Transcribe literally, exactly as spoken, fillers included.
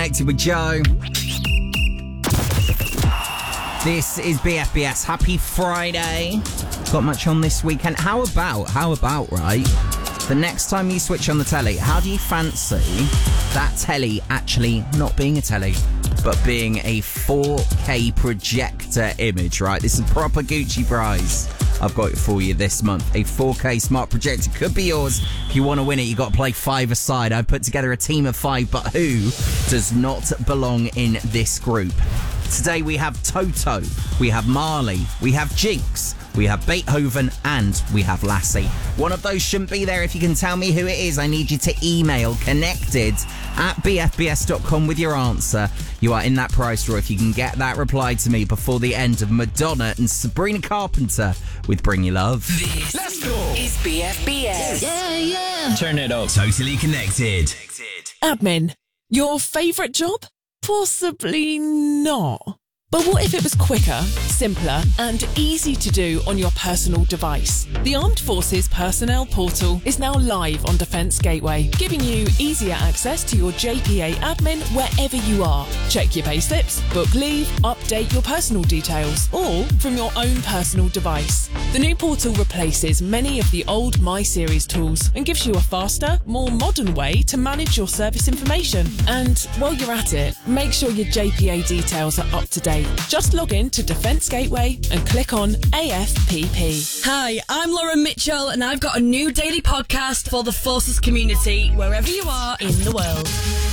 Connected with Joe. This is B F B S. Happy Friday. Got much on this weekend? How about, how about, right? The next time you switch on the telly, how do you fancy that telly actually not being a telly, but being a four K projector image, right? This is a proper Gucci prize. I've got it for you this month. A four K smart projector could be yours. If you want to win it, you got to play five-a-side. I've put together a team of five, but who does not belong in this group? Today we have Toto, we have Marley, we have Jinx, we have Beethoven, and we have Lassie. One of those shouldn't be there. If you can tell me who it is, I need you to email connected at b f b s dot com with your answer. You are in that prize draw if you can get that reply to me before the end of Madonna and Sabrina Carpenter with Bring Your Love. This Let's go. is B F B S. Yeah, yeah. Turn it up. Totally connected. Admin, your favourite job? Possibly not. But what if it was quicker, simpler, and easy to do on your personal device? The Armed Forces Personnel Portal is now live on Defence Gateway, giving you easier access to your J P A admin wherever you are. Check your payslips, book leave, update your personal details, all from your own personal device. The new portal replaces many of the old My Series tools and gives you a faster, more modern way to manage your service information. And while you're at it, make sure your J P A details are up to date. Just log in to Defence Gateway and click on A F P P. Hi, I'm Lauren Mitchell and I've got a new daily podcast for the Forces community, wherever you are in the world.